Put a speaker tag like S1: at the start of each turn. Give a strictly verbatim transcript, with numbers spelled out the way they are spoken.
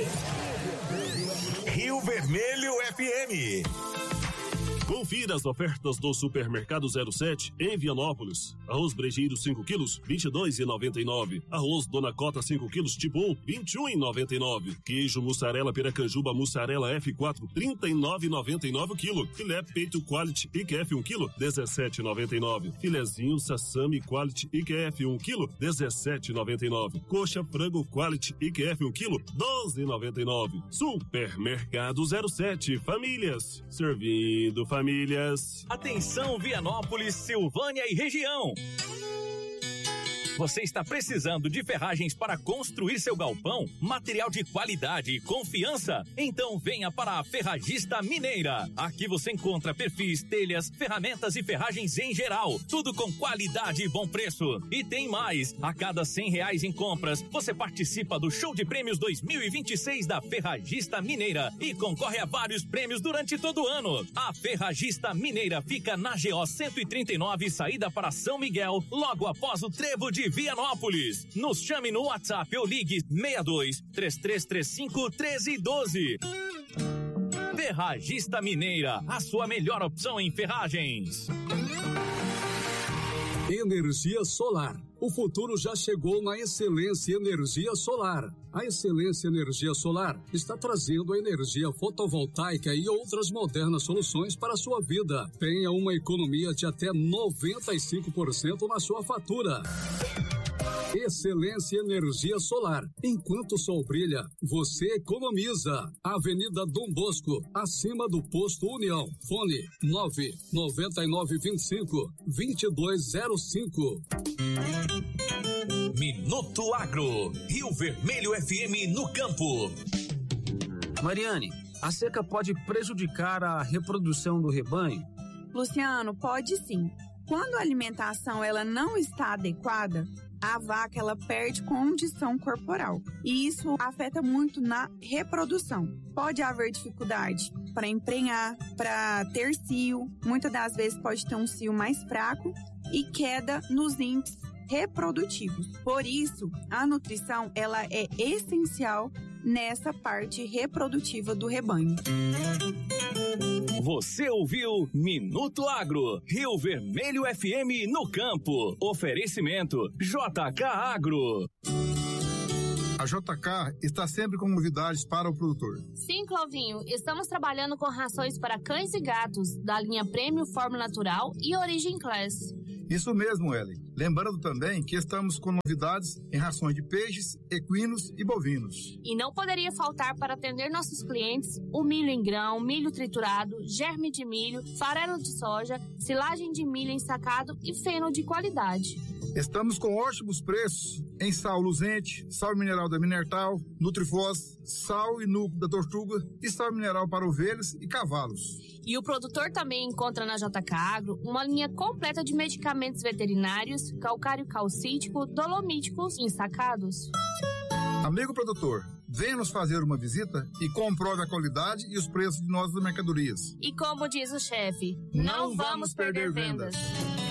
S1: Rio Vermelho F M.
S2: Confira as ofertas do Supermercado zero sete em Vianópolis. Arroz brejeiro cinco quilos, vinte e dois reais e noventa e nove centavos. Arroz Dona Cota cinco quilos tipo um, vinte e um reais e noventa e nove centavos. Queijo mussarela Piracanjuba mussarela F quatro, trinta e nove reais e noventa e nove centavos o quilo. Filé peito Quality I Q F um quilo, dezessete reais e noventa e nove centavos. Filezinho Sassami Quality I Q F um quilo, dezessete reais e noventa e nove centavos. Coxa frango Quality I Q F um quilo, doze reais e noventa e nove centavos. Supermercado zero sete, famílias servindo famílias.
S3: Atenção Vianópolis, Silvânia e região. Você está precisando de ferragens para construir seu galpão? Material de qualidade e confiança? Então venha para a Ferragista Mineira. Aqui você encontra perfis, telhas, ferramentas e ferragens em geral. Tudo com qualidade e bom preço. E tem mais. A cada cem reais em compras, você participa do Show de Prêmios dois mil e vinte e seis da Ferragista Mineira e concorre a vários prêmios durante todo o ano. A Ferragista Mineira fica na G O cento e trinta e nove, saída para São Miguel, logo após o Trevo de Vianópolis. Nos chame no WhatsApp ou ligue seis dois, três três três cinco, um três um dois. Ferragista Mineira, a sua melhor opção em ferragens.
S4: Energia solar. O futuro já chegou na Excelência Energia Solar. A Excelência Energia Solar está trazendo a energia fotovoltaica e outras modernas soluções para a sua vida. Tenha uma economia de até noventa e cinco por cento na sua fatura. Excelência Energia Solar. Enquanto o sol brilha, você economiza. Avenida Dom Bosco, acima do Posto União. Fone nove nove nove dois cinco, dois dois zero cinco.
S3: Minuto Agro, Rio Vermelho F M no campo.
S5: Mariane, a seca pode prejudicar a reprodução do rebanho?
S6: Luciano, pode sim. Quando a alimentação ela não está adequada, a vaca ela perde condição corporal e isso afeta muito na reprodução. Pode haver dificuldade para emprenhar, para ter cio, muitas das vezes pode ter um cio mais fraco e queda nos índices reprodutivos. Por isso, a nutrição ela é essencial nessa parte reprodutiva do rebanho.
S3: Você ouviu Minuto Agro, Rio Vermelho F M no campo. Oferecimento J K Agro.
S7: A J K está sempre com novidades para o produtor.
S8: Sim, Clovinho, estamos trabalhando com rações para cães e gatos da linha Prêmio Fórmula Natural e Origin Class.
S7: Isso mesmo, Ellen. Lembrando também que estamos com novidades em rações de peixes, equinos e bovinos.
S8: E não poderia faltar para atender nossos clientes o milho em grão, milho triturado, germe de milho, farelo de soja, silagem de milho ensacado e feno de qualidade.
S7: Estamos com ótimos preços em sal luzente, sal mineral da Minertal, Nutrifós, sal e núcleo da Tortuga e sal mineral para ovelhas e cavalos.
S8: E o produtor também encontra na J K Agro uma linha completa de medicamentos veterinários, calcário calcítico, dolomíticos e ensacados.
S7: Amigo produtor, venha nos fazer uma visita e comprove a qualidade e os preços de nossas mercadorias.
S8: E como diz o chefe, não, não vamos perder, perder vendas. vendas.